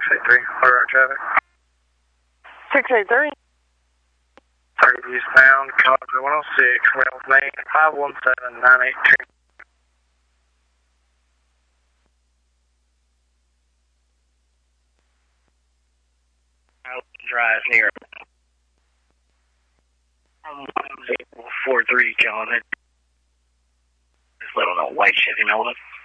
683, order out traffic. 683. 30 eastbound, Concord 106, Reynolds Main, 517982. Drive near 43 John. Just let them know white Chevy Melvin.